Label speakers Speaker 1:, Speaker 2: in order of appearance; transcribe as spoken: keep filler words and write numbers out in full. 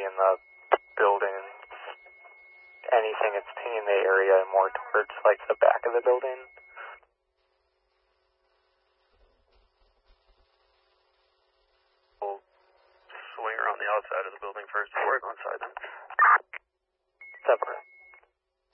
Speaker 1: in the building, anything that's in the area more towards like the back of the building.
Speaker 2: We'll swing around the outside of the building first before I go inside then.
Speaker 1: Separate.